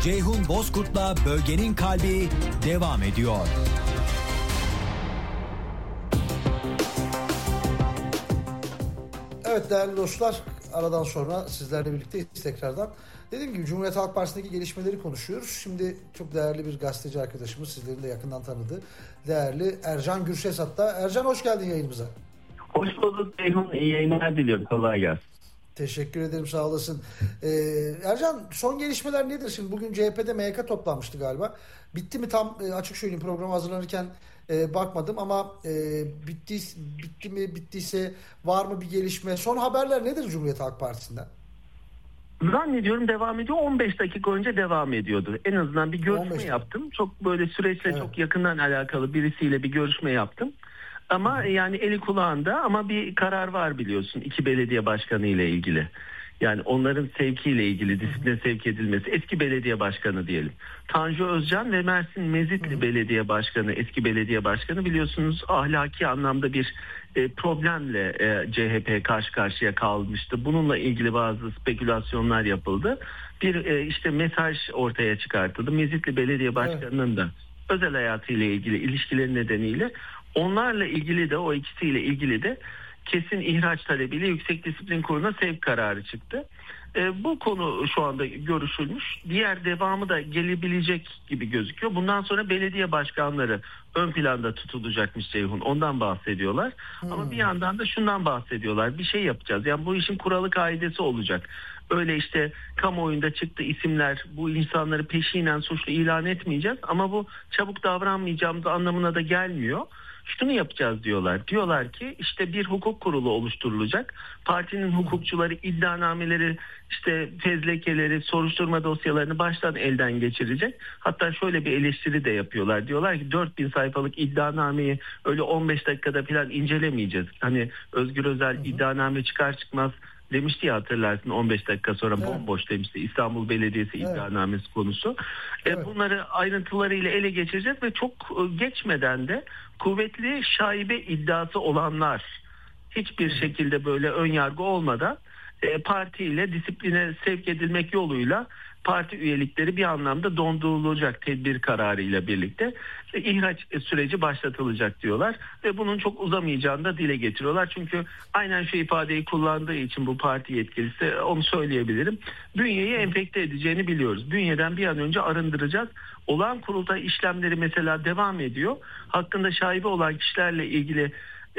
Ceyhun Bozkurt'la Bölgenin Kalbi devam ediyor. Evet değerli dostlar, aradan sonra sizlerle birlikteyiz tekrardan. Dediğim gibi Cumhuriyet Halk Partisi'ndeki gelişmeleri konuşuyoruz. Şimdi çok değerli bir gazeteci arkadaşımız, sizlerin de yakından tanıdığı değerli Ercan Gürses hatta. Ercan, hoş geldin yayınımıza. Hoş bulduk Ceyhun. İyi yayınlar diliyorum. Kolay gelsin. Teşekkür ederim, sağ olasın. Ercan, son gelişmeler nedir? Şimdi bugün CHP'de MYK toplanmıştı galiba. Bitti mi tam, açık söyleyeyim, programa hazırlanırken bakmadım ama bitti mi, bittiyse var mı bir gelişme? Son haberler nedir Cumhuriyet Halk Partisi'nden? Zannediyorum devam ediyor. 15 dakika önce devam ediyordu. En azından bir görüşme yaptım. Çok böyle süreçle çok yakından alakalı birisiyle bir görüşme yaptım. Ama yani eli kulağında, ama bir karar var biliyorsun, 2 belediye başkanı ile ilgili. Yani onların sevkiyle ilgili, disipline sevk edilmesi. Eski belediye başkanı diyelim. Tanju Özcan ve Mersin Mezitli Belediye Başkanı, eski belediye başkanı, biliyorsunuz ahlaki anlamda bir problemle CHP karşı karşıya kalmıştı. Bununla ilgili bazı spekülasyonlar yapıldı. Bir işte mesaj ortaya çıkartıldı. Mezitli Belediye Başkanı'nın da özel hayatıyla ilgili ilişkileri nedeniyle onlarla ilgili de, o ikisiyle ilgili de kesin ihraç talebiyle Yüksek Disiplin Kurulu'na sevk kararı çıktı. Bu konu şu anda görüşülmüş. Diğer devamı da gelebilecek gibi gözüküyor. Bundan sonra belediye başkanları ön planda tutulacakmış Ceyhun. Ondan bahsediyorlar. Ama bir yandan da şundan bahsediyorlar. Bir şey yapacağız. Yani bu işin kuralı kaidesi olacak. Öyle işte kamuoyunda çıktı isimler, bu insanları peşinen suçlu ilan etmeyeceğiz. Ama bu çabuk davranmayacağımız anlamına da gelmiyor. Şunu yapacağız diyorlar. Diyorlar ki işte bir hukuk kurulu oluşturulacak. Partinin hukukçuları iddianameleri, işte fezlekeleri, soruşturma dosyalarını baştan elden geçirecek. Hatta şöyle bir eleştiri de yapıyorlar. Diyorlar ki 4000 sayfalık iddianameyi öyle 15 dakikada falan incelemeyeceğiz. Hani Özgür Özel iddianame çıkar çıkmaz demişti ya, hatırlarsın, 15 dakika sonra bomboş demişti İstanbul Belediyesi iddianamesi konusu. Bunları ayrıntılarıyla ele geçireceğiz ve çok geçmeden de kuvvetli şaibe iddiası olanlar, hiçbir şekilde böyle ön yargı olmadan partiyle disipline sevk edilmek yoluyla parti üyelikleri bir anlamda dondurulacak tedbir kararıyla birlikte ihraç süreci başlatılacak diyorlar ve bunun çok uzamayacağını da dile getiriyorlar. Çünkü aynen şu ifadeyi kullandığı için bu parti yetkilisi, onu söyleyebilirim. Bünyeyi enfekte edeceğini biliyoruz. Bünyeden bir an önce arındıracağız. Olağan kurultay işlemleri mesela devam ediyor. Hakkında şaibe olan kişilerle ilgili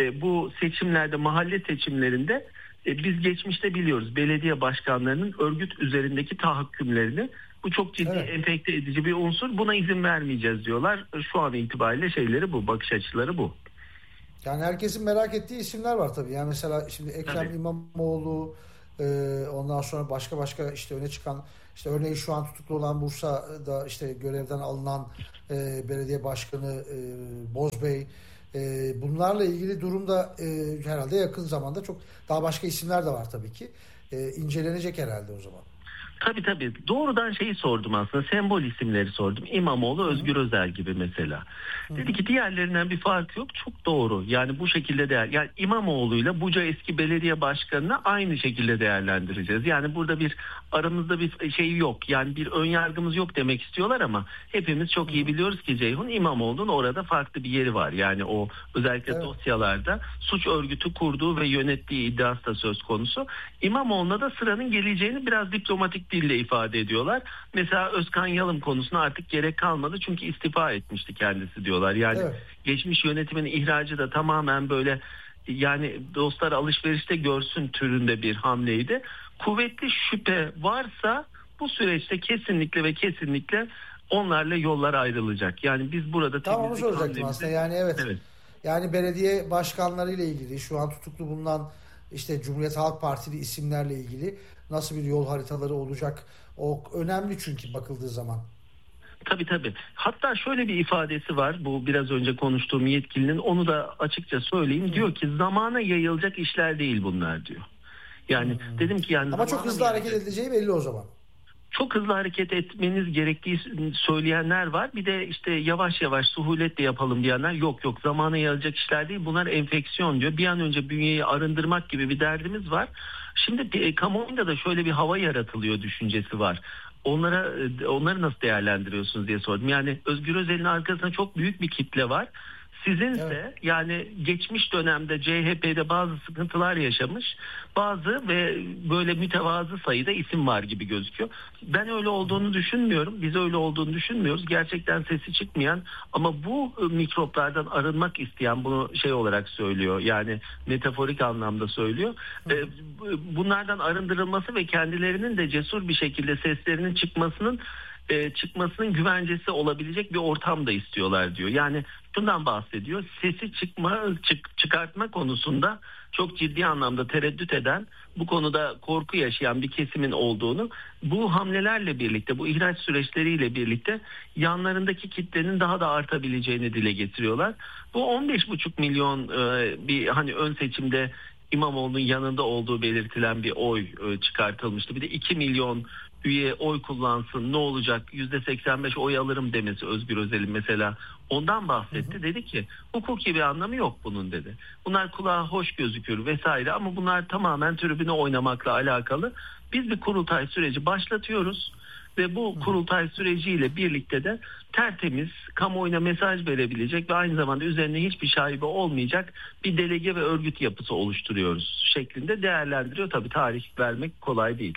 bu seçimlerde, mahalle seçimlerinde biz geçmişte biliyoruz belediye başkanlarının örgüt üzerindeki tahakkümlerini, bu çok ciddi enfekte edici bir unsur, buna izin vermeyeceğiz diyorlar. Şu an itibariyle şeyleri bu, bakış açıları bu. Yani herkesin merak ettiği isimler var tabii. Yani mesela şimdi Ekrem İmamoğlu, ondan sonra başka işte öne çıkan, işte örneğin şu an tutuklu olan Bursa'da işte görevden alınan belediye başkanı Bozbey. Bunlarla ilgili durumda herhalde yakın zamanda çok daha başka isimler de var tabii ki. İncelenecek herhalde o zaman. Tabii. Doğrudan şeyi sordum aslında. Sembol isimleri sordum. İmamoğlu, Özgür Özel gibi mesela. Dedi ki diğerlerinden bir fark yok. Çok doğru. Yani bu şekilde yani İmamoğlu'yla Buca eski belediye başkanını aynı şekilde değerlendireceğiz. Yani burada bir aramızda bir şey yok. Yani bir ön yargımız yok demek istiyorlar ama hepimiz çok iyi biliyoruz ki Ceyhun, İmamoğlu'nun orada farklı bir yeri var. Yani o özellikle dosyalarda suç örgütü kurduğu ve yönettiği iddiası da söz konusu. İmamoğlu'na da sıranın geleceğini biraz diplomatik dille ifade ediyorlar. Mesela Özkan Yalım konusuna artık gerek kalmadı çünkü istifa etmişti kendisi diyorlar. Yani geçmiş yönetimin ihracı da tamamen böyle, yani dostlar alışverişte görsün türünde bir hamleydi. Kuvvetli şüphe varsa bu süreçte kesinlikle onlarla yollar ayrılacak. Yani biz burada onu soracaktım aslında. Yani evet. Yani belediye başkanları ile ilgili şu an tutuklu bulunan işte Cumhuriyet Halk Partili isimlerle ilgili nasıl bir yol haritaları olacak? O önemli çünkü bakıldığı zaman. Tabii. Hatta şöyle bir ifadesi var. Bu biraz önce konuştuğum yetkilinin, onu da açıkça söyleyeyim. Diyor ki zamana yayılacak işler değil bunlar diyor. Yani dedim ki yani ama çok hızlı hareket edileceği belli o zaman. Çok hızlı hareket etmeniz gerektiği söyleyenler var. Bir de işte yavaş suhuletle yapalım diyenler yok zamana yayılacak işler değil. Bunlar enfeksiyon diyor. Bir an önce bünyeyi arındırmak gibi bir derdimiz var. Şimdi kamuoyunda da şöyle bir hava yaratılıyor düşüncesi var. Onları nasıl değerlendiriyorsunuz diye sordum. Yani Özgür Özel'in arkasında çok büyük bir kitle var. Sizinse evet, yani geçmiş dönemde CHP'de bazı sıkıntılar yaşamış, bazı ve böyle mütevazı sayıda isim var gibi gözüküyor. Ben öyle olduğunu düşünmüyorum. Biz öyle olduğunu düşünmüyoruz. Gerçekten sesi çıkmayan ama bu mikroplardan arınmak isteyen, bunu şey olarak söylüyor. Yani metaforik anlamda söylüyor. Bunlardan arındırılması ve kendilerinin de cesur bir şekilde seslerinin çıkmasının güvencesi olabilecek bir ortam da istiyorlar diyor. Yani şundan bahsediyor. Sesi çıkartma konusunda çok ciddi anlamda tereddüt eden, bu konuda korku yaşayan bir kesimin olduğunu, bu hamlelerle birlikte, bu ihraç süreçleriyle birlikte yanlarındaki kitlenin daha da artabileceğini dile getiriyorlar. Bu 15,5 milyon bir hani ön seçimde İmamoğlu'nun yanında olduğu belirtilen bir oy çıkartılmıştı. Bir de 2 milyon üye oy kullansın ne olacak, %85 oy alırım demesi Özgür Özel'in mesela, ondan bahsetti. Dedi ki hukuki bir anlamı yok bunun dedi. Bunlar kulağa hoş gözükür vesaire ama bunlar tamamen tribüne oynamakla alakalı. Biz bir kurultay süreci başlatıyoruz ve bu kurultay süreciyle birlikte de tertemiz, kamuoyuna mesaj verebilecek ve aynı zamanda üzerine hiçbir şaibe olmayacak bir delege ve örgüt yapısı oluşturuyoruz şeklinde değerlendiriyor. Tabii tarih vermek kolay değil.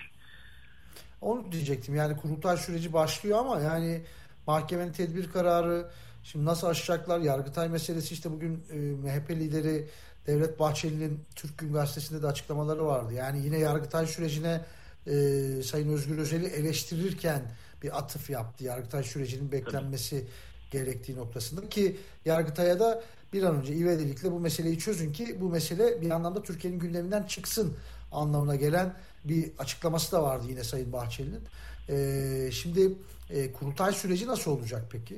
Onu diyecektim, yani kurultay süreci başlıyor ama yani mahkemenin tedbir kararı şimdi nasıl aşacaklar, Yargıtay meselesi, işte bugün MHP lideri Devlet Bahçeli'nin Türk Gün Gazetesi'nde de açıklamaları vardı. Yani yine Yargıtay sürecine Sayın Özgür Özel'i eleştirirken bir atıf yaptı. Yargıtay sürecinin beklenmesi gerektiği noktasında ki Yargıtay'a da bir an önce ivedilikle bu meseleyi çözün ki bu mesele bir anlamda Türkiye'nin gündeminden çıksın anlamına gelen bir açıklaması da vardı yine Sayın Bahçeli'nin. Şimdi kurultay süreci nasıl olacak peki?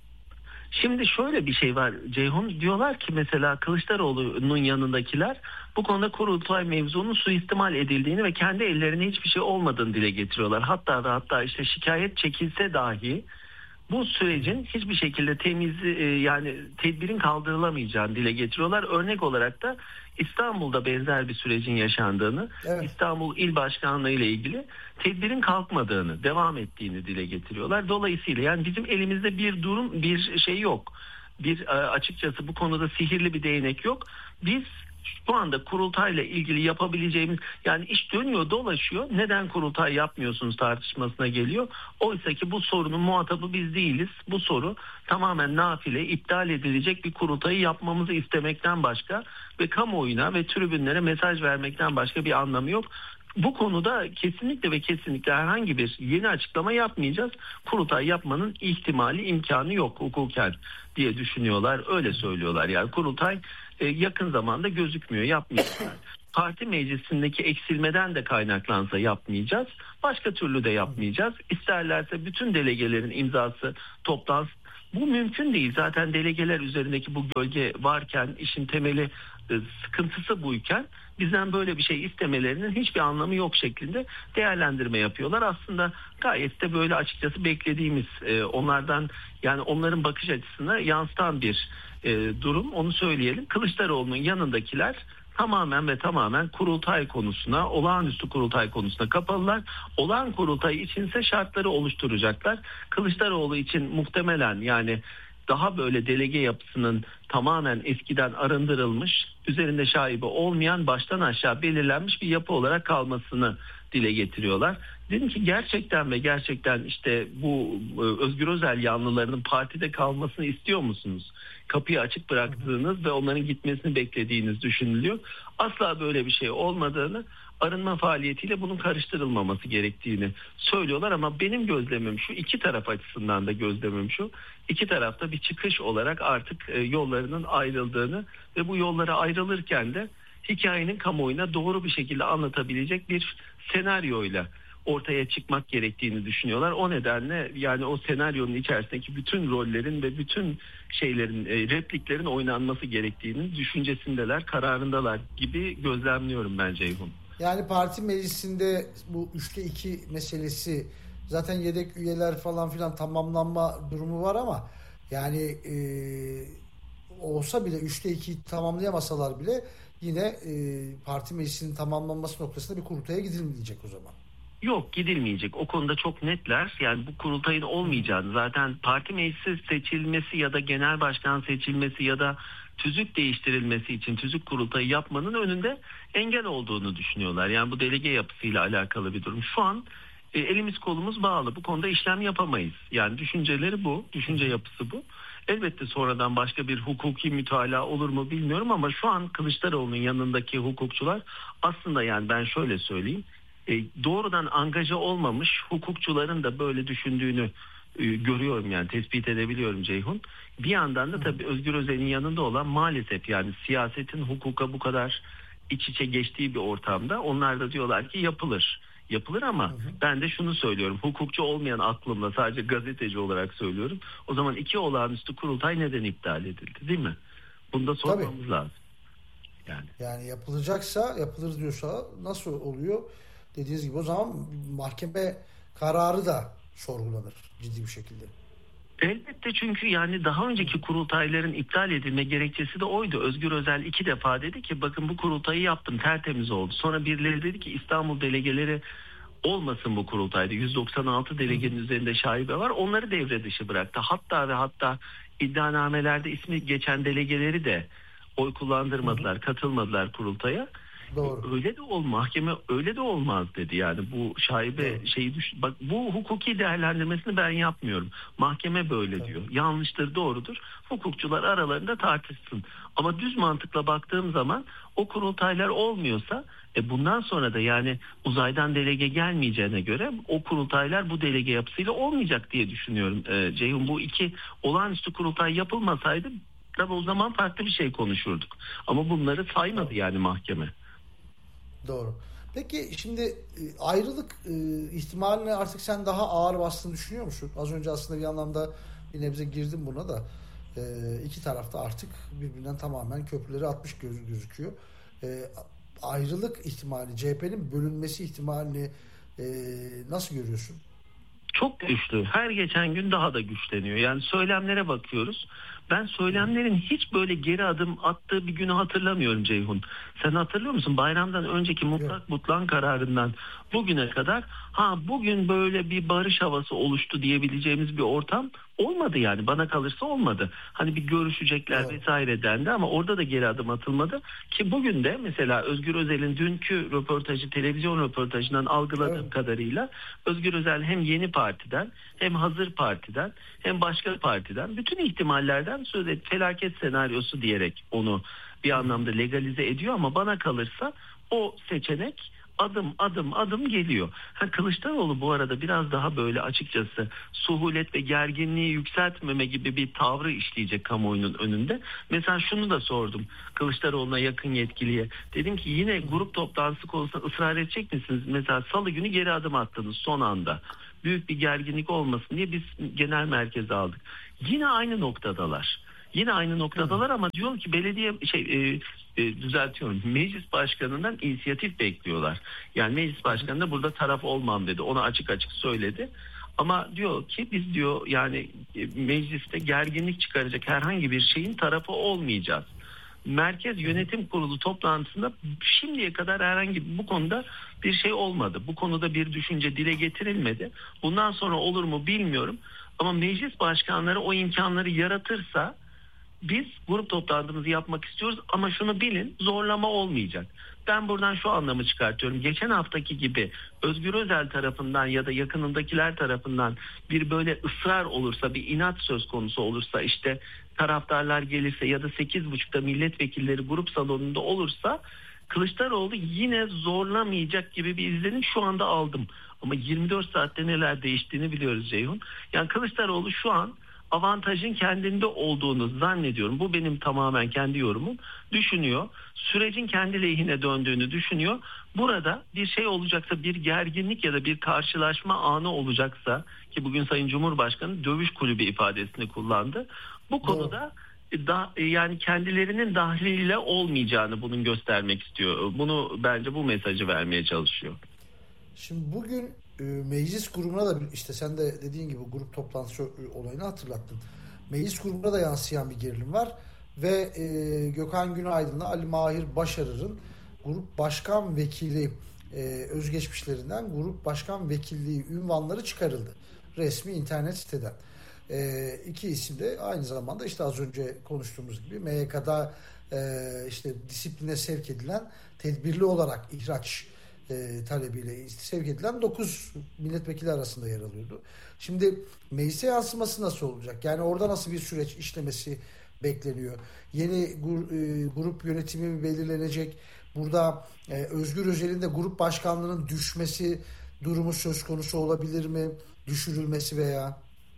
Şimdi şöyle bir şey var Ceyhun, diyorlar ki mesela Kılıçdaroğlu'nun yanındakiler bu konuda kurultay mevzunun suistimal edildiğini ve kendi ellerine hiçbir şey olmadığını dile getiriyorlar. Hatta işte şikayet çekilse dahi bu sürecin hiçbir şekilde yani tedbirin kaldırılamayacağını dile getiriyorlar. Örnek olarak da İstanbul'da benzer bir sürecin yaşandığını, evet, İstanbul İl Başkanlığı ile ilgili tedbirin kalkmadığını, devam ettiğini dile getiriyorlar. Dolayısıyla yani bizim elimizde bir şey yok. Açıkçası bu konuda sihirli bir değnek yok. Biz şu anda kurultayla ilgili yapabileceğimiz, yani iş dönüyor dolaşıyor, neden kurultay yapmıyorsunuz tartışmasına geliyor. Oysa ki bu sorunun muhatabı biz değiliz. Bu soru tamamen nafile, iptal edilecek bir kurultayı yapmamızı istemekten başka ve kamuoyuna ve tribünlere mesaj vermekten başka bir anlamı yok. Bu konuda kesinlikle ve kesinlikle herhangi bir yeni açıklama yapmayacağız. Kurultay yapmanın imkanı yok hukuken diye düşünüyorlar. Öyle söylüyorlar. Yani kurultay yakın zamanda gözükmüyor, yapmayacağız. Parti meclisindeki eksilmeden de kaynaklansa yapmayacağız. Başka türlü de yapmayacağız. İsterlerse bütün delegelerin imzası toplansın. Bu mümkün değil. Zaten delegeler üzerindeki bu gölge varken, işin temeli sıkıntısı buyken bizden böyle bir şey istemelerinin hiçbir anlamı yok şeklinde değerlendirme yapıyorlar. Aslında gayet de böyle açıkçası beklediğimiz, onlardan yani onların bakış açısına yansıtan bir durum, onu söyleyelim. Kılıçdaroğlu'nun yanındakiler tamamen kurultay konusuna, olağanüstü kurultay konusuna kapalılar. Olağan kurultay içinse şartları oluşturacaklar. Kılıçdaroğlu için muhtemelen yani daha böyle delege yapısının tamamen eskiden arındırılmış, üzerinde şaibe olmayan, baştan aşağı belirlenmiş bir yapı olarak kalmasını dile getiriyorlar. Dedim ki gerçekten işte bu Özgür Özel yanlılarının partide kalmasını istiyor musunuz? Kapıyı açık bıraktığınız ve onların gitmesini beklediğiniz düşünülüyor. Asla böyle bir şey olmadığını, arınma faaliyetiyle bunun karıştırılmaması gerektiğini söylüyorlar ama benim gözlemim şu, iki taraf açısından da gözlemim şu, iki tarafta bir çıkış olarak artık yollarının ayrıldığını ve bu yollara ayrılırken de hikayenin kamuoyuna doğru bir şekilde anlatabilecek bir senaryoyla ortaya çıkmak gerektiğini düşünüyorlar. O nedenle yani o senaryonun içerisindeki bütün rollerin ve bütün şeylerin, repliklerin oynanması gerektiğinin düşüncesindeler, kararındalar gibi gözlemliyorum ben Ceyhun. Yani parti meclisinde bu 3'te 2 meselesi, zaten yedek üyeler falan filan tamamlanma durumu var ama yani olsa bile 3'te 2'yi tamamlayamasalar bile yine parti meclisinin tamamlanması noktasında bir kurultaya gidilmeyecek o zaman. Yok, gidilmeyecek. O konuda çok netler. Yani bu kurultayın olmayacağını, zaten parti meclisi seçilmesi ya da genel başkan seçilmesi ya da tüzük değiştirilmesi için tüzük kurultayı yapmanın önünde engel olduğunu düşünüyorlar. Yani bu delege yapısıyla alakalı bir durum. Şu an elimiz kolumuz bağlı. Bu konuda işlem yapamayız. Yani düşünceleri bu, düşünce yapısı bu. Elbette sonradan başka bir hukuki mütalaa olur mu bilmiyorum ama şu an Kılıçdaroğlu'nun yanındaki hukukçular aslında, yani ben şöyle söyleyeyim, doğrudan angaja olmamış hukukçuların da böyle düşündüğünü görüyorum, yani tespit edebiliyorum Ceyhun. Bir yandan da tabii Özgür Özel'in yanında olan, maalesef yani siyasetin hukuka bu kadar iç içe geçtiği bir ortamda onlar da diyorlar ki yapılır. Yapılır ama ben de şunu söylüyorum. Hukukçu olmayan aklımla, sadece gazeteci olarak söylüyorum. O zaman 2 olağanüstü kurultay neden iptal edildi, değil mi? Bunu da sormamız lazım. Yani yapılacaksa, yapılır diyorsa nasıl oluyor? Dediğiniz gibi o zaman mahkeme kararı da sorgulanır ciddi bir şekilde. Elbette, çünkü yani daha önceki kurultayların iptal edilme gerekçesi de oydu. Özgür Özel 2 defa dedi ki bakın bu kurultayı yaptım, tertemiz oldu. Sonra birileri dedi ki İstanbul delegeleri olmasın bu kurultayda. 196 delegenin üzerinde şaibe var. Onları devre dışı bıraktı. Hatta iddianamelerde ismi geçen delegeleri de oy kullandırmadılar, katılmadılar kurultaya. Doğru. Öyle de mahkeme öyle de olmaz dedi. Yani bu şaibe şeyi bak, bu hukuki değerlendirmesini ben yapmıyorum. Mahkeme böyle diyor. Yanlıştır, doğrudur. Hukukçular aralarında tartışsın. Ama düz mantıkla baktığım zaman o kurultaylar olmuyorsa bundan sonra da yani uzaydan delege gelmeyeceğine göre o kurultaylar bu delege yapısıyla olmayacak diye düşünüyorum. Ceyhun, bu 2 olağanüstü kurultay yapılmasaydı tabii o zaman farklı bir şey konuşurduk. Ama bunları saymadı yani mahkeme. Doğru. Peki şimdi ayrılık ihtimaline artık sen daha ağır bastığını düşünüyor musun? Az önce aslında bir anlamda bir nebze girdim buna da. İki tarafta artık birbirinden tamamen köprüleri atmış gözüküyor. Ayrılık ihtimali, CHP'nin bölünmesi ihtimalini nasıl görüyorsun? Çok güçlü. Her geçen gün daha da güçleniyor. Yani söylemlere bakıyoruz. Ben söylemlerin hiç böyle geri adım attığı bir günü hatırlamıyorum Ceyhun. Sen hatırlıyor musun? Bayramdan önceki mutlak butlan kararından bugüne kadar bugün böyle bir barış havası oluştu diyebileceğimiz bir ortam olmadı yani. Bana kalırsa olmadı. Hani bir görüşecekler vesaire dendi ama orada da geri adım atılmadı. Ki bugün de mesela Özgür Özel'in dünkü röportajı, televizyon röportajından algıladığım kadarıyla Özgür Özel hem Yeni Parti'den hem Hazır Parti'den hem başka partiden bütün ihtimallerden söz et, felaket senaryosu diyerek onu bir anlamda legalize ediyor ama bana kalırsa o seçenek adım geliyor. Kılıçdaroğlu bu arada biraz daha böyle açıkçası suhulet ve gerginliği yükseltmeme gibi bir tavrı işleyecek kamuoyunun önünde. Mesela şunu da sordum Kılıçdaroğlu'na yakın yetkiliye. Dedim ki yine grup toplantısı konusunda ısrar edecek misiniz? Mesela salı günü geri adım attınız son anda. Büyük bir gerginlik olmasın diye biz genel merkeze aldık. Yine aynı noktadalar. Ama diyorum ki düzeltiyorum. Meclis başkanından inisiyatif bekliyorlar. Yani meclis başkanı da burada taraf olmam dedi. Ona açık söyledi. Ama diyor ki biz diyor yani mecliste gerginlik çıkaracak herhangi bir şeyin tarafı olmayacağız. Merkez Yönetim Kurulu toplantısında şimdiye kadar herhangi bu konuda bir şey olmadı. Bu konuda bir düşünce dile getirilmedi. Bundan sonra olur mu bilmiyorum. Ama meclis başkanları o imkanları yaratırsa biz grup toplantımızı yapmak istiyoruz ama şunu bilin, zorlama olmayacak. Ben buradan şu anlamı çıkartıyorum. Geçen haftaki gibi Özgür Özel tarafından ya da yakınındakiler tarafından bir böyle ısrar olursa, bir inat söz konusu olursa, işte taraftarlar gelirse ya da 8.30'da milletvekilleri grup salonunda olursa Kılıçdaroğlu yine zorlamayacak gibi bir izlenim şu anda aldım. Ama 24 saatte neler değiştiğini biliyoruz Ceyhun. Yani Kılıçdaroğlu şu an avantajın kendinde olduğunu zannediyorum. Bu benim tamamen kendi yorumum. Düşünüyor. Sürecin kendi lehine döndüğünü düşünüyor. Burada bir şey olacaksa, bir gerginlik ya da bir karşılaşma anı olacaksa, ki bugün Sayın Cumhurbaşkanı dövüş kulübü ifadesini kullandı. Bu konuda yani kendilerinin dahliyle olmayacağını bunun göstermek istiyor. Bunu bence bu mesajı vermeye çalışıyor. Şimdi bugün meclis grubuna da işte sen de dediğin gibi grup toplantısı olayını hatırlattın. Meclis grubuna da yansıyan bir gerilim var. ve Gökhan Günaydın'la Ali Mahir Başarır'ın grup başkan vekili özgeçmişlerinden grup başkan vekilliği ünvanları çıkarıldı. Resmi internet siteden. İki isim de aynı zamanda işte az önce konuştuğumuz gibi MYK'da işte disipline sevk edilen, tedbirli olarak ihraç talebiyle sevk edilen 9 milletvekili arasında yer alıyordu. Şimdi meclise yansıması nasıl olacak? Yani orada nasıl bir süreç işlemesi bekleniyor? Yeni grup yönetimi mi belirlenecek? Burada Özgür Özel'in de grup başkanlığının düşmesi durumu söz konusu olabilir mi? Düşürülmesi veya?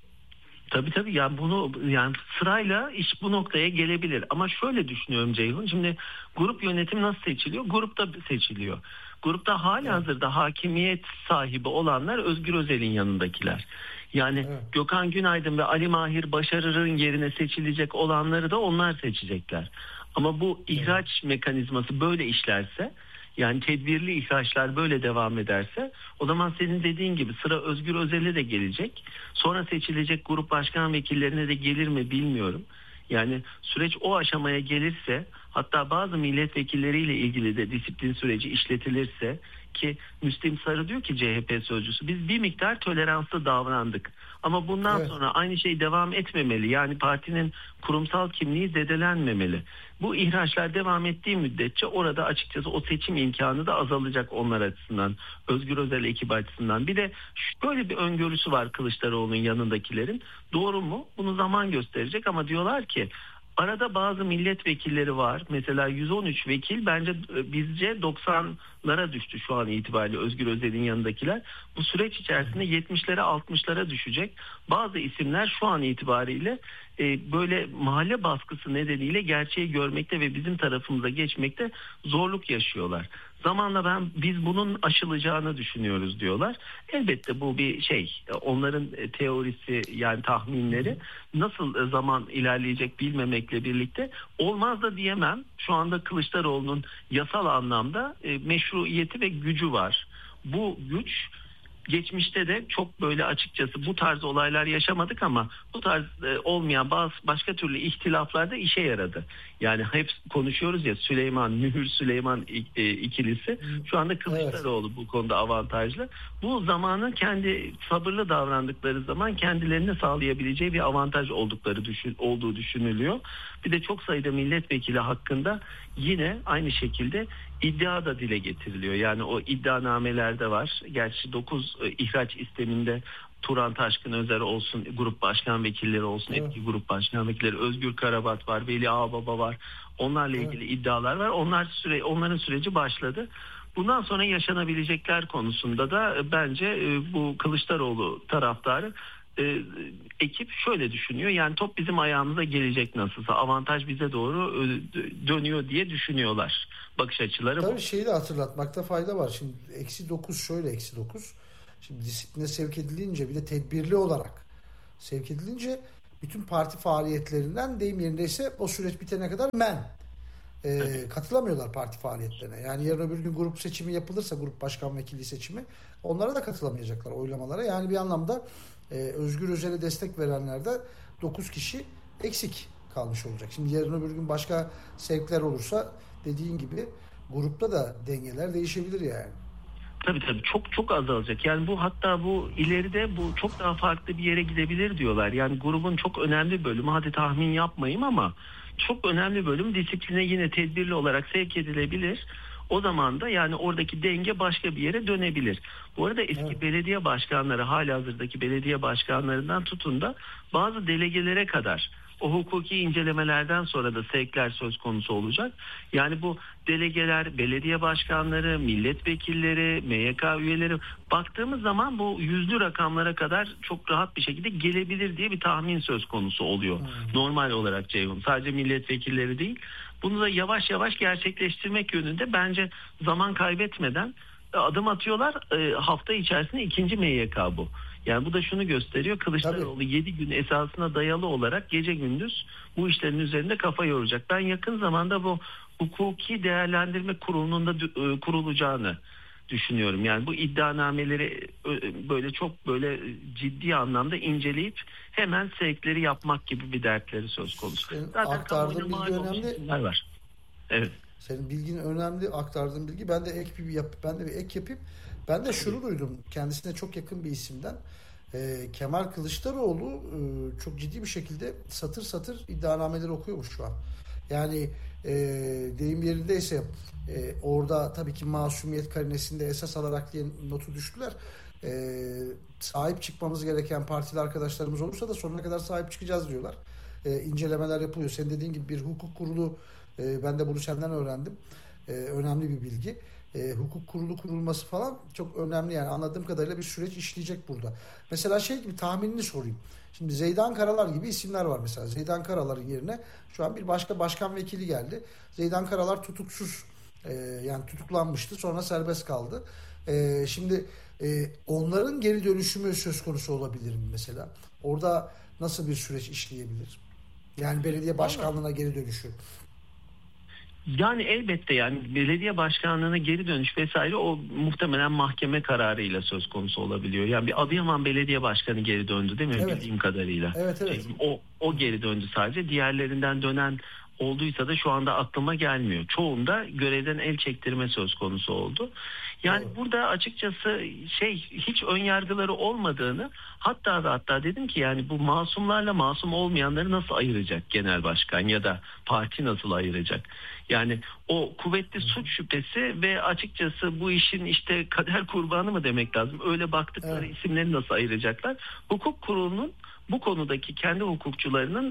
Tabii yani bunu yani sırayla iş bu noktaya gelebilir. Ama şöyle düşünüyorum Ceyhun. Şimdi grup yönetimi nasıl seçiliyor? Grupta seçiliyor. Grupta halihazırda hakimiyet sahibi olanlar Özgür Özel'in yanındakiler. Yani Gökhan Günaydın ve Ali Mahir Başarır'ın yerine seçilecek olanları da onlar seçecekler. Ama bu ihraç mekanizması böyle işlerse, yani tedbirli ihraçlar böyle devam ederse, o zaman senin dediğin gibi sıra Özgür Özel'e de gelecek. Sonra seçilecek grup başkan vekillerine de gelir mi bilmiyorum. Yani süreç o aşamaya gelirse, hatta bazı milletvekilleriyle ilgili de disiplin süreci işletilirse, ki Müslim Sarı diyor ki CHP sözcüsü, biz bir miktar toleranslı davrandık. Ama bundan sonra aynı şey devam etmemeli. Yani partinin kurumsal kimliği zedelenmemeli. Bu ihraçlar devam ettiği müddetçe orada açıkçası o seçim imkanı da azalacak onlar açısından. Özgür Özel ekibi açısından. Bir de şöyle bir öngörüsü var Kılıçdaroğlu'nun yanındakilerin. Doğru mu? Bunu zaman gösterecek ama diyorlar ki arada bazı milletvekilleri var. Mesela 113 vekil bence bizce 90'lara düştü şu an itibariyle Özgür Özel'in yanındakiler. Bu süreç içerisinde 70'lere 60'lara düşecek. Bazı isimler şu an itibariyle böyle mahalle baskısı nedeniyle gerçeği görmekte ve bizim tarafımıza geçmekte zorluk yaşıyorlar. Zamanla biz bunun aşılacağını düşünüyoruz diyorlar. Elbette bu bir şey. Onların teorisi, yani tahminleri, nasıl zaman ilerleyecek bilmemekle birlikte olmaz da diyemem. Şu anda Kılıçdaroğlu'nun yasal anlamda meşruiyeti ve gücü var. Bu güç geçmişte de çok böyle açıkçası bu tarz olaylar yaşamadık ama bu tarz olmayan başka türlü ihtilaflarda işe yaradı. Yani hep konuşuyoruz ya, Mühür Süleyman ikilisi. Şu anda Kılıçdaroğlu bu konuda avantajlı. Bu zamanın kendi sabırlı davrandıkları zaman kendilerine sağlayabileceği bir avantaj olduğu düşünülüyor. Bir de çok sayıda milletvekili hakkında yine aynı şekilde iddia da dile getiriliyor. Yani o iddianamelerde var. Gerçi 9 ihraç isteminde Turan Taşkın Özer olsun, grup başkan vekilleri olsun, eski grup başkan vekilleri, Özgür Karabat var, Veli Ağbaba var. Onlarla ilgili iddialar var. Onların süreci başladı. Bundan sonra yaşanabilecekler konusunda da bence bu Kılıçdaroğlu taraftarı ekip şöyle düşünüyor. Yani top bizim ayağımıza gelecek nasılsa, avantaj bize doğru dönüyor diye düşünüyorlar. Bakış açıları bu. Tabii şeyi de hatırlatmakta fayda var. Şimdi -9 şöyle -9. Şimdi disipline sevk edilince, bir de tedbirli olarak sevk edilince bütün parti faaliyetlerinden, deyim yerindeyse o süreç bitene kadar katılamıyorlar parti faaliyetlerine. Yani yarın öbür gün grup seçimi yapılırsa, grup başkan vekili seçimi, onlara da katılamayacaklar oylamalara. Yani bir anlamda Özgür Özel'e destek verenler de 9 kişi eksik kalmış olacak. Şimdi yarın öbür gün başka sevkler olursa dediğin gibi grupta da dengeler değişebilir yani. Tabii çok azalacak. Yani hatta bu ileride bu çok daha farklı bir yere gidebilir diyorlar. Yani grubun çok önemli bölümü, hadi tahmin yapmayayım ama çok önemli bölüm disipline yine tedbirli olarak sevk edilebilir. O zaman da yani oradaki denge başka bir yere dönebilir. Bu arada eski belediye başkanları, halihazırdaki belediye başkanlarından tutun da bazı delegelere kadar o hukuki incelemelerden sonra da sevkler söz konusu olacak. Yani bu delegeler, belediye başkanları, milletvekilleri, MYK üyeleri, baktığımız zaman bu yüzlü rakamlara kadar çok rahat bir şekilde gelebilir diye bir tahmin söz konusu oluyor. Normal olarak Ceyhun. Sadece milletvekilleri değil. Bunu da yavaş yavaş gerçekleştirmek yönünde bence zaman kaybetmeden adım atıyorlar. Hafta içerisinde 2. MYK bu. Yani bu da şunu gösteriyor. Kılıçdaroğlu 7 gün esasına dayalı olarak gece gündüz bu işlerin üzerinde kafa yoracak. Ben yakın zamanda bu hukuki değerlendirme kurulunun da kurulacağını düşünüyorum. Yani bu iddianameleri böyle çok böyle ciddi anlamda inceleyip hemen sevkleri yapmak gibi bir dertleri söz konusu. Zaten aktardığın bilgi önemli. Var. Evet. Senin bilgin önemli, aktardığın bilgi. Ben de ben de bir ek yapayım. Ben de şunu duydum. Kendisine çok yakın bir isimden. Kemal Kılıçdaroğlu çok ciddi bir şekilde satır satır iddianameleri okuyormuş şu an. Yani deyim yerindeyse orada tabii ki masumiyet karinesinde esas alarak diye notu düştüler. Sahip çıkmamız gereken partili arkadaşlarımız olursa da sonuna kadar sahip çıkacağız diyorlar. İncelemeler yapılıyor. Senin dediğin gibi bir hukuk kurulu, ben de bunu senden öğrendim. Önemli bir bilgi. Hukuk kurulu kurulması falan çok önemli, yani anladığım kadarıyla bir süreç işleyecek burada. Mesela şey gibi, tahminini sorayım. Şimdi Zeydan Karalar gibi isimler var mesela. Zeydan Karalar'ın yerine şu an bir başka başkan vekili geldi. Zeydan Karalar tutuksuz, yani tutuklanmıştı, sonra serbest kaldı. Şimdi onların geri dönüşümü söz konusu olabilir mi mesela? Orada nasıl bir süreç işleyebilir? Yani belediye başkanlığına geri dönüşü. Yani elbette, yani belediye başkanlığına geri dönüş vesaire o muhtemelen mahkeme kararıyla söz konusu olabiliyor. Yani bir Adıyaman belediye başkanı geri döndü değil mi? Evet. Bildiğim kadarıyla. Evet. O geri döndü sadece. Diğerlerinden dönen olduysa da şu anda aklıma gelmiyor. Çoğunda görevden el çektirme söz konusu oldu. Yani burada açıkçası hiç ön yargıları olmadığını, hatta dedim ki yani bu masumlarla masum olmayanları nasıl ayıracak genel başkan ya da parti nasıl ayıracak? Yani o kuvvetli suç şüphesi ve açıkçası bu işin işte kader kurbanı mı demek lazım? Öyle baktıkları isimleri nasıl ayıracaklar? Hukuk kurulunun bu konudaki kendi hukukçularının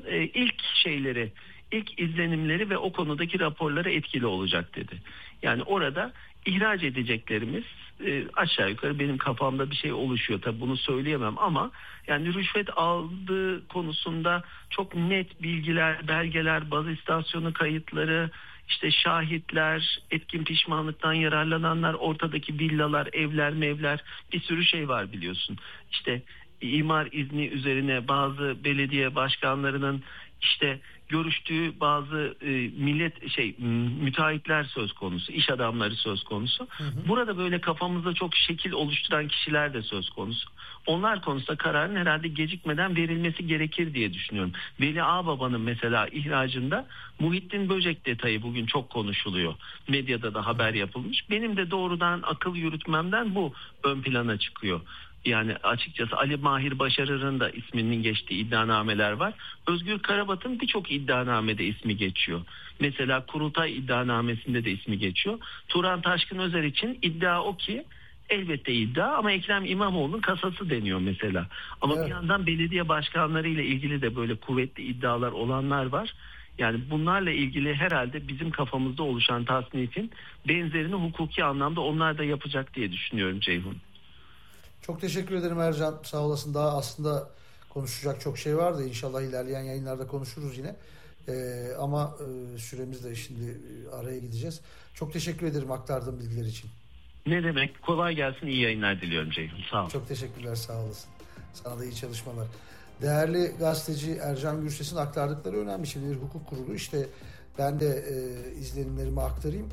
ilk izlenimleri ve o konudaki raporları etkili olacak dedi. Yani orada ihraç edeceklerimiz aşağı yukarı benim kafamda bir şey oluşuyor. Tabii bunu söyleyemem ama yani rüşvet aldığı konusunda çok net bilgiler, belgeler, baz istasyonu kayıtları, işte şahitler, etkin pişmanlıktan yararlananlar, ortadaki villalar, evler, bir sürü şey var biliyorsun. İşte imar izni üzerine bazı belediye başkanlarının işte görüştüğü bazı müteahhitler söz konusu, iş adamları söz konusu. Burada böyle kafamızda çok şekil oluşturan kişiler de söz konusu. Onlar konusunda kararın herhalde gecikmeden verilmesi gerekir diye düşünüyorum. Veli Ağbaba'nın mesela ihracında Muhittin Böcek detayı bugün çok konuşuluyor. Medyada da haber yapılmış. Benim de doğrudan akıl yürütmemden bu ön plana çıkıyor. Yani açıkçası Ali Mahir Başarır'ın da isminin geçtiği iddianameler var. Özgür Karabat'ın birçok iddianamede ismi geçiyor. Mesela Kurultay iddianamesinde de ismi geçiyor. Turan Taşkın Özer için iddia o ki, elbette iddia ama Ekrem İmamoğlu'nun kasası deniyor mesela. Ama bir yandan belediye başkanları ile ilgili de böyle kuvvetli iddialar olanlar var. Yani bunlarla ilgili herhalde bizim kafamızda oluşan tasnifin benzerini hukuki anlamda onlar da yapacak diye düşünüyorum Ceyhun. Çok teşekkür ederim Ercan. Sağ olasın. Daha aslında konuşacak çok şey vardı. İnşallah ilerleyen yayınlarda konuşuruz yine. Ama süremiz de şimdi araya gideceğiz. Çok teşekkür ederim aktardığım bilgiler için. Ne demek? Kolay gelsin. İyi yayınlar diliyorum Ceyhun. Sağ ol. Çok teşekkürler. Sağ olasın. Sana da iyi çalışmalar. Değerli gazeteci Ercan Gürses'in aktardıkları önemli. Şimdi bir hukuk kurulu. İşte ben de izlenimlerimi aktarayım.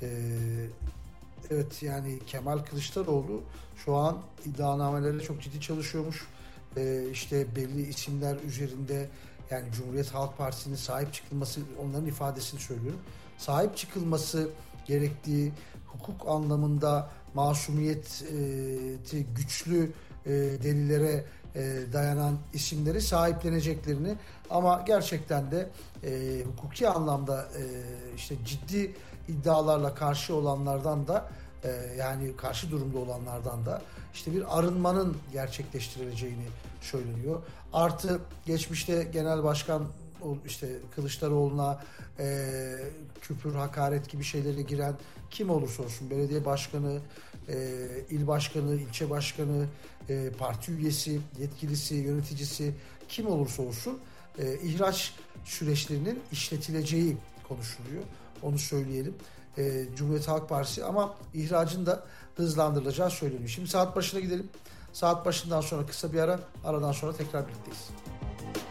Evet, yani Kemal Kılıçdaroğlu şu an iddianamelere çok ciddi çalışıyormuş. İşte belli isimler üzerinde, yani Cumhuriyet Halk Partisi'nin sahip çıkılması, onların ifadesini söylüyorum, sahip çıkılması gerektiği, hukuk anlamında masumiyeti güçlü delillere dayanan isimleri sahipleneceklerini, ama gerçekten de hukuki anlamda işte ciddi iddialarla karşı olanlardan da yani karşı durumda olanlardan da işte bir arınmanın gerçekleştirileceğini söyleniyor. Artı geçmişte genel başkan işte Kılıçdaroğlu'na küfür, hakaret gibi şeylere giren kim olursa olsun, belediye başkanı, il başkanı, ilçe başkanı, parti üyesi, yetkilisi, yöneticisi kim olursa olsun ihraç süreçlerinin işletileceği konuşuluyor. Onu söyleyelim. Cumhuriyet Halk Partisi, ama ihracın da hızlandırılacağı söyleniyor. Şimdi saat başına gidelim. Saat başından sonra kısa bir ara, aradan sonra tekrar birlikteyiz.